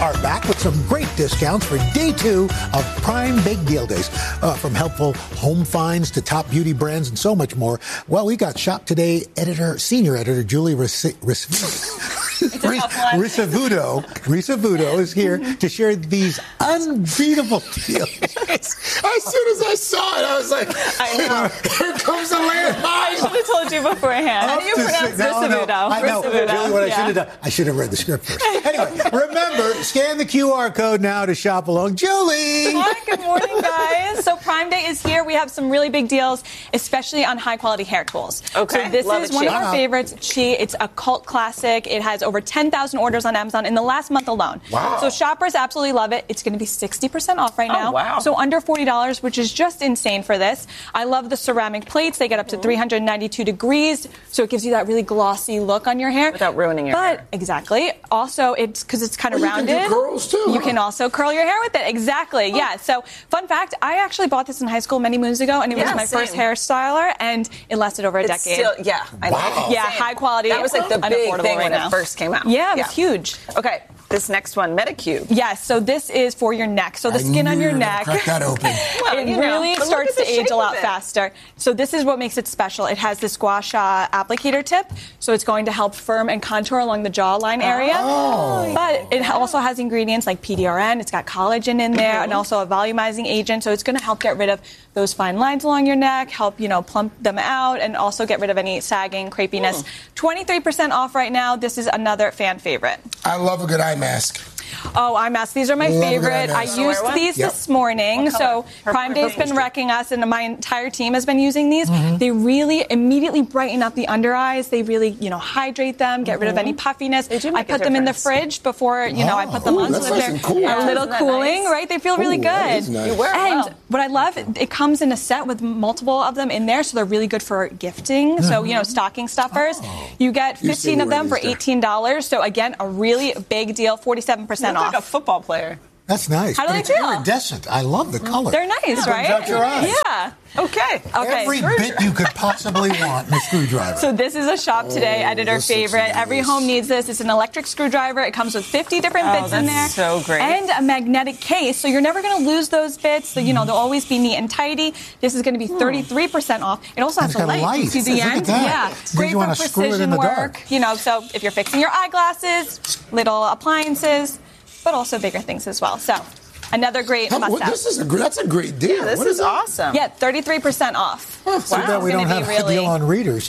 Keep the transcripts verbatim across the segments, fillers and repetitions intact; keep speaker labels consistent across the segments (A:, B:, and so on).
A: are back with some great discounts for day two of Prime Big Deal Days. Uh, from helpful home finds to top beauty brands and so much more. Well, we got Shop Today editor, senior editor Julie Ricevuto. Ricevuto is here to share these unbeatable deals.
B: As soon as I saw it, I was like, I know. Here comes the landmine.
C: I should have told you beforehand. How do you pronounce Ricevuto?
A: No, I know. Really, what yeah. I should have done, I should have read the script first. Anyway, remember, scan the Q R code now to shop along. Julie!
C: Hi, good morning, guys. So Prime Day is here. We have some really big deals, especially on high-quality hair tools.
D: Okay.
C: So this
D: Love
C: is
D: it,
C: one
D: Chi.
C: of our favorites, Chi. It's a cult classic. It has over ten thousand orders on Amazon in the last month alone.
B: Wow.
C: So shoppers absolutely love it. It's going to be sixty percent off right now.
D: Oh, wow.
C: So under forty dollars, which is just insane for this. I love the ceramic plates. They get up to three hundred ninety-two degrees, so it gives you that really glossy look on your hair.
D: Without ruining your
C: but,
D: hair.
C: Exactly. Also, it's because it's kind of
B: well,
C: rounded.
B: You can do curls, too.
C: You can also curl your hair with it. Exactly. Oh. Yeah. So, fun fact, I actually bought this in high school many moons ago, and it
D: yeah,
C: was my
D: same.
C: first hairstyler, and it lasted over a
D: it's
C: decade.
D: Still, yeah. I
B: wow.
D: love it.
C: Yeah,
D: Same.
C: high quality.
D: That was like the big thing
C: right
D: when
C: now.
D: it first came out.
C: Yeah, it
D: yeah.
C: was huge.
D: Okay. This next one, Medicube.
C: Yes, so this is for your neck. So the
B: I
C: skin on your
B: knew
C: neck.
B: Crack that open.
D: Well,
C: it
D: you know,
C: really
D: but
C: starts
D: look at
C: to
D: the
C: age a
D: shape
C: lot
D: of it.
C: faster. So this is what makes it special. It has this gua sha applicator tip, so it's going to help firm and contour along the jawline area.
B: Oh.
C: But it also has ingredients like P D R N. It's got collagen in there, and also a volumizing agent. So it's going to help get rid of those fine lines along your neck, help you know plump them out, and also get rid of any sagging, crepiness. twenty-three percent off right now. This is another fan favorite.
B: I love a good eye mask.
C: Oh, eye masks. These are my
B: Love
C: favorite.
B: it.
C: I
B: Nice.
C: used
D: Yep.
C: these this morning. So Prime Day's been wrecking us, and my entire team has been using these. Mm-hmm. They really immediately brighten up the under eyes. They really, you know, hydrate them, get mm-hmm. rid of any puffiness.
D: They do
C: I
D: make
C: put
D: a
C: them in the
D: difference.
C: fridge before, you know,
B: Oh.
C: I put them
B: Ooh,
C: on so
B: that's
C: that
B: nice
C: they're
B: and cool.
C: a little
D: Isn't that
C: cooling,
D: nice?
C: right? They feel really
B: Ooh, that
C: good.
B: is nice.
D: You wear it
C: And
D: well.
C: what I love, it comes in a set with multiple of them in there, so they're really good for gifting. Mm-hmm. So, you know, stocking stuffers.
B: Oh.
C: You get
B: You
C: fifteen
B: see
C: of them
B: where
C: for
B: these are.
C: eighteen dollars. So, again, a really big deal, forty-seven percent
D: You look
C: off.
D: like a football player.
A: That's nice.
C: How do
A: but
C: they
A: it's
C: feel?
A: iridescent. I love the color.
C: They're nice,
A: It brings
C: right?
A: out your eyes.
C: Yeah.
D: Okay.
C: Okay.
A: Every bit you could possibly want in a screwdriver.
C: So this is a Shop Today
B: Oh,
C: editor
B: this looks
C: favorite.
B: nice.
C: Every home needs this. It's an electric screwdriver. It comes with fifty different
D: Oh,
C: bits in there.
D: that's so great.
C: And a magnetic case, so you're never going to lose those bits. So, you know, they'll always be neat and tidy. This is going to be thirty-three percent off. It also has
A: It's
C: a
A: got a
C: light. You
A: light.
C: see the
A: Look at
C: end?
A: that.
C: Yeah.
A: Makes
C: Great
A: you
C: for
A: wanna screw it in
C: precision
A: the
C: work.
A: dark.
C: You know, so if you're fixing your eyeglasses, little appliances, but also bigger things as well. So another great
B: How- what-
C: must-have.
B: this is a gr- that's a great deal.
D: This
B: What
D: is
B: that?
D: awesome.
C: Yeah, thirty-three percent off.
A: Too bad we
C: It's
A: don't
C: gonna
A: have
C: be
A: a
C: really-
A: deal on readers.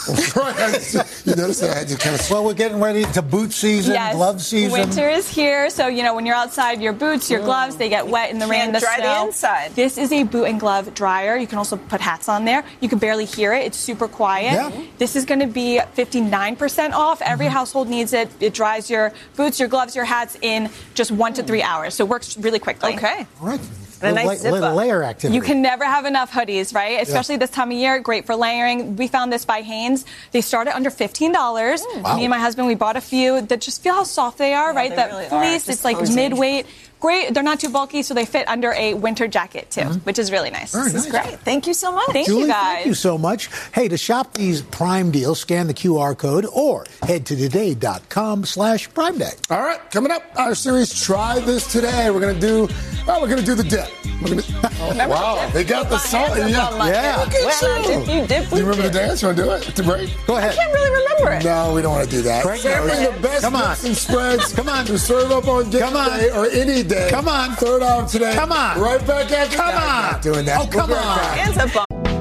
B: Right. You notice that I had to kind of.
A: Well, we're getting ready to boot season,
C: Yes,
A: glove season.
C: winter is here, so you know when you're outside, your boots, your gloves, they get wet in the rain,
D: Can't
C: the
D: dry the
C: snow.
D: inside.
C: This is a boot and glove dryer. You can also put hats on there. You can barely hear it. It's super quiet.
A: Yeah.
C: This is going to be fifty-nine percent off. Every
A: Mm-hmm.
C: household needs it. It dries your boots, your gloves, your hats in just one to three hours, so it works really quickly.
D: Okay.
A: All right.
D: And a
A: Little
D: nice
A: la- little
D: zip-up.
A: layer activity.
C: You can never have enough hoodies, right? Especially this time of year. Great for layering. We found this by Hanes. They start at under fifteen dollars.
A: Wow.
C: Me and my husband, we bought a few that just feel how soft they are, right?
D: they
C: That
D: really are.
C: fleece,
D: Just
C: it's like
D: cozy.
C: mid-weight. Great. They're not too bulky, so they fit under a winter jacket, too,
A: Mm-hmm.
C: which is really nice.
A: Very
C: This is
A: nice.
C: great.
D: Thank you so much.
C: Thank
A: Julie,
C: you, guys.
A: thank you so much. Hey, to shop these Prime deals, scan the Q R code or head to today.com slash Prime Day.
B: All right, coming up, our series Try This Today. We're going to do, well, we're going to do the dip. We're gonna, oh, wow, they got the salt. Yeah,
A: Yeah.
B: Look at
D: Well,
B: you.
D: dip, you dip,
B: Do
D: we
B: you remember
D: dip.
B: the dance? You want to do it? To break?
A: Go ahead.
D: I can't really remember it.
B: No, we don't want to do that.
A: Craig
B: Serving
A: knows.
B: the best
A: Come on.
B: dips and spreads.
A: Come on.
B: To serve up on game
A: Come on.
B: day or any day.
A: Come on.
B: Third hour today.
A: Come on.
B: Right back at you.
A: Come
B: No,
A: on.
B: Not doing that.
A: Oh, come
B: We'll be right
A: on.
B: back.
D: Hands up on.